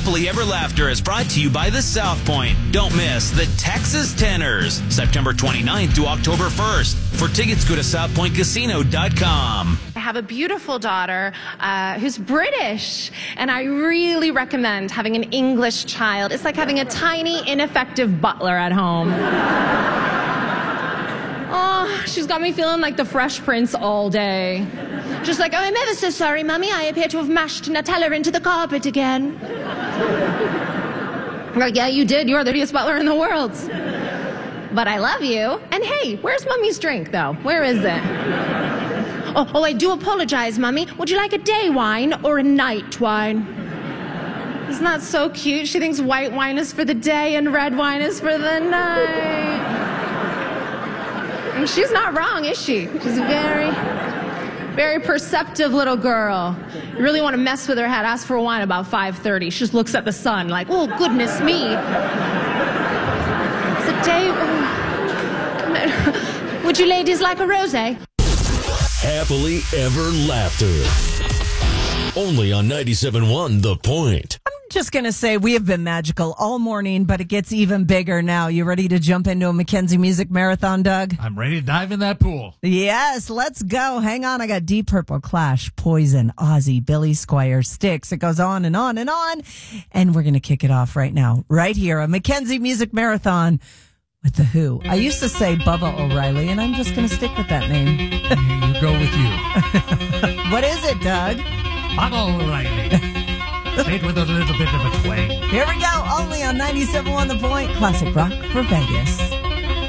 Happily Ever Laughter is brought to you by the South Point. Don't miss the Texas Tenors, September 29th to October 1st. For tickets, go to southpointcasino.com. I have a beautiful daughter who's British, and I really recommend having an English child. It's like having a tiny, ineffective butler at home. Oh, she's got me feeling like the Fresh Prince all day. Just like, oh, I'm ever so sorry, Mummy. I appear to have mashed Nutella into the carpet again. Like, yeah, you did. You're the dirtiest butler in the world. But I love you. And hey, where's Mummy's drink, though? Where is it? Oh, I do apologize, Mummy. Would you like a day wine or a night wine? Isn't that so cute? She thinks white wine is for the day and red wine is for the night. And she's not wrong, is she? She's a very, very perceptive little girl. You really want to mess with her head, ask for a wine about 5:30. She just looks at the sun like, oh, goodness me. It's a day... Would you ladies like a rosé? Happily Ever Laughter. Only on 97.1 The Point. I'm just going to say we have been magical all morning, but it gets even bigger now. You ready to jump into a Mackenzie Music Marathon, Doug? I'm ready to dive in that pool. Yes, let's go. Hang on. I got Deep Purple, Clash, Poison, Ozzy, Billy Squire, Styx. It goes on and on and on. And we're going to kick it off right now, right here, a Mackenzie Music Marathon with The Who. I used to say Bubba O'Reilly, and I'm just going to stick with that name. You go with you. What is it, Doug? Bubba O'Reilly. Say it with a little bit of a twang. Here we go. Only on 97.1 The Point. Classic rock for Vegas.